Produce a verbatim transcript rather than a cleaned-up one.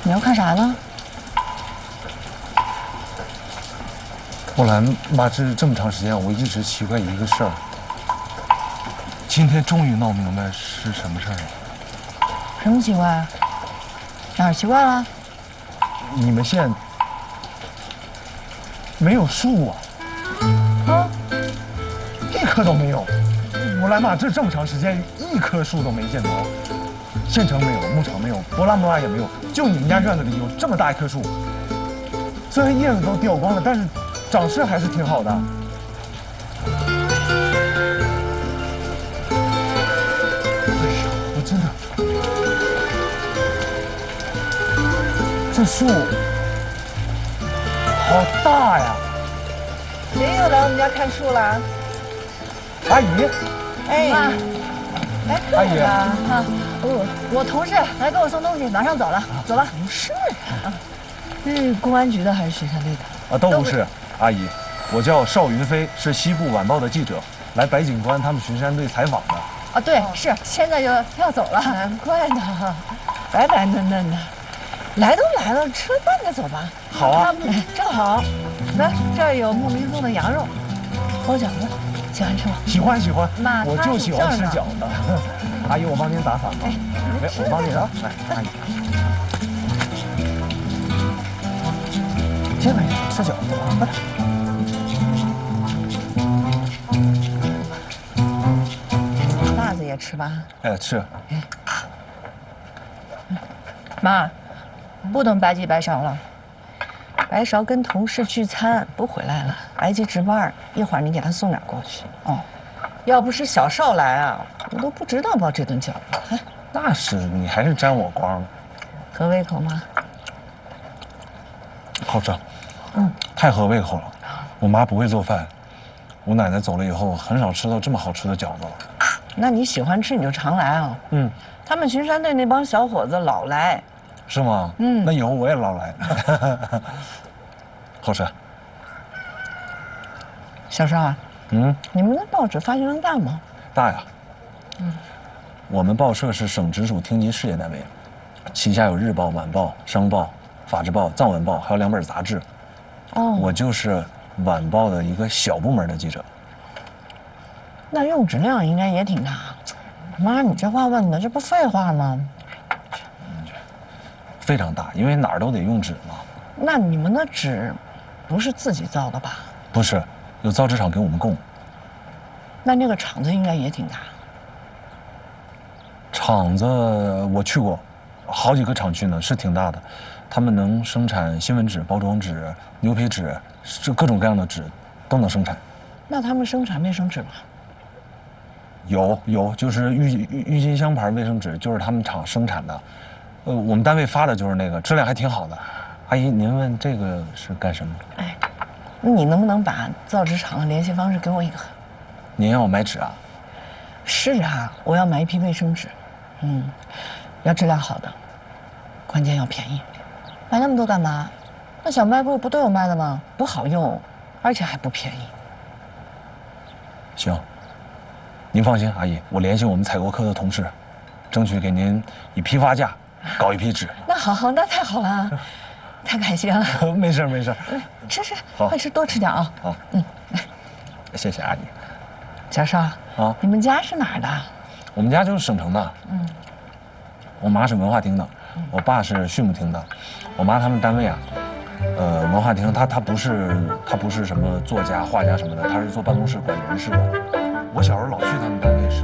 你要看啥呢？ 后来妈，这这么长时间，我一直奇怪一个事儿。今天终于闹明白是什么事儿了。 什么奇怪啊？哪儿奇怪了？ 你们县没有树啊？ 啊？ 一棵都没有。我来妈，这这么长时间，一棵树都没见着。县城没有，牧场没有，博拉摩拉也没有，就你们家院子里有这么大一棵树。虽然叶子都掉光了，但是长势还是挺好的。哎呀，我真的，这树好大呀！ 谁又来我们家看树了？ 阿姨， 哎， 妈， 来阿姨客人啊！ 啊，我我同事来给我送东西，马上走了，走吧。 不是啊，这是公安局的还是巡山队的？ 啊，都不是，阿姨，我叫邵云飞，是西部晚报的记者，来白警官他们巡山队采访的。 啊，对，是现在就要走了。 难怪呢，白白嫩嫩的，来都来了，吃了饭再走吧。 好啊， 哎，正好，来这儿有牧民送的羊肉，包饺子，喜欢吃吗？ 喜欢喜欢， 妈我就喜欢吃饺子。阿姨，我帮您打伞吧。 哎， 哎，我帮您啊，来，阿姨，这边吃饺子吧，快点。 辣子也吃吧。 哎，吃。 妈，不能白急白芍了。白芍跟同事聚餐不回来了，白急值班，一会儿你给他送点过去。哦，要不是小邵来啊，我都不知道包这顿饺子。哎， 那是，你还是沾我光了。 合胃口吗？ 好吃，嗯，太合胃口了。我妈不会做饭，我奶奶走了以后，很少吃到这么好吃的饺子了。 那你喜欢吃你就常来啊。 嗯， 他们巡山队那帮小伙子老来。 是吗？嗯，那以后我也老来。好吃。 小邵啊， 嗯， 你们的报纸发行量大吗？ 大呀。嗯，我们报社是省直属厅级事业单位，旗下有日报、晚报、商报、法制报、藏文报，还有两本杂志。哦，我就是晚报的一个小部门的记者。 那用纸量应该也挺大。妈，你这话问的，这不废话吗？ 非常大，因为哪儿都得用纸嘛。 那你们的纸不是自己造的吧？ 不是，有造纸厂给我们供。 那那个厂子应该也挺大。 厂子我去过，好几个厂区呢，是挺大的。他们能生产新闻纸、包装纸、牛皮纸，这各种各样的纸都能生产。 那他们生产卫生纸吗？ 有有，就是郁郁郁金香牌卫生纸，就是他们厂生产的。呃，我们单位发的就是那个，质量还挺好的。阿姨，您问这个是干什么？ 哎，你能不能把造纸厂的联系方式给我一个？ 您要买纸啊？ 是啊，我要买一批卫生纸，嗯，要质量好的，关键要便宜。 买那么多干嘛？那小卖部不都有卖的吗？ 不好用，而且还不便宜。 行，您放心，阿姨，我联系我们采购科的同事，争取给您以批发价搞一批纸。 那好，那太好了，太感谢了。 没事没事， 吃吃， 好快吃，多吃点啊。 好， 嗯， 谢谢阿姨。 小邵啊， 你们家是哪儿的？ 我们家就是省城的。嗯，我妈是文化厅的，我爸是畜牧厅的。我妈他们单位啊，呃，文化厅他他不是他不是什么作家、画家什么的，他是做办公室管人事的。我小时候老去他们单位是。